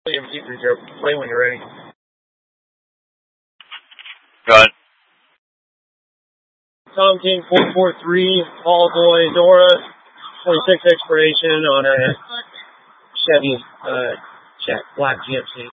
Play when you're ready. Go ahead. Tom King 443, Paul Boy Dora, 26 expiration on a Chevy Black GMC.